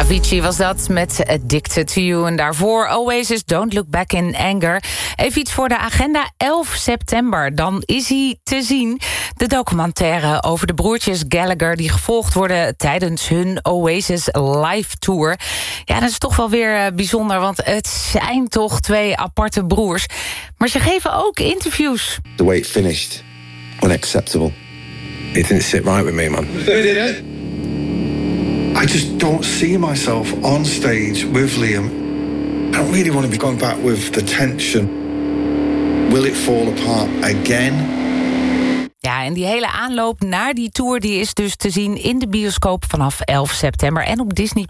Avicii was dat met Addicted to You. En daarvoor Oasis, Don't Look Back in Anger. Even iets voor de agenda. 11 september, dan is hij te zien. De documentaire over de broertjes Gallagher... die gevolgd worden tijdens hun Oasis live tour. Ja, dat is toch wel weer bijzonder... want het zijn toch twee aparte broers. Maar ze geven ook interviews. The way it finished, unacceptable. It didn't sit right with me, man. Who did it? I just don't see myself on stage with Liam. I don't really want to be going back with the tension. Will it fall apart again? Ja, en die hele aanloop naar die tour... die is dus te zien in de bioscoop vanaf 11 september en op Disney+.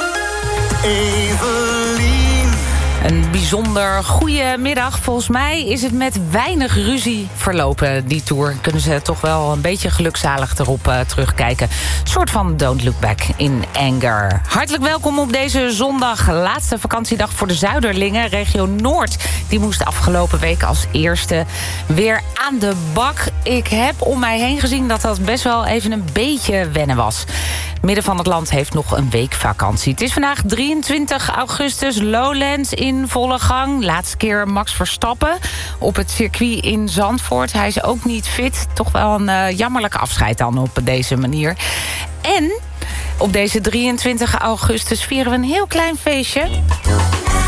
Een bijzonder goede middag. Volgens mij is het met weinig ruzie verlopen, die tour. Kunnen ze toch wel een beetje gelukzalig erop terugkijken. Een soort van Don't Look Back in Anger. Hartelijk welkom op deze zondag. Laatste vakantiedag voor de Zuiderlingen. Regio Noord, die moest afgelopen week als eerste weer aan de bak. Ik heb om mij heen gezien dat dat best wel even een beetje wennen was. Midden van het land heeft nog een week vakantie. Het is vandaag 23 augustus, Lowlands in volle gang. Laatste keer Max Verstappen op het circuit in Zandvoort. Hij is ook niet fit. Toch wel een jammerlijke afscheid dan op deze manier. En op deze 23 augustus vieren we een heel klein feestje.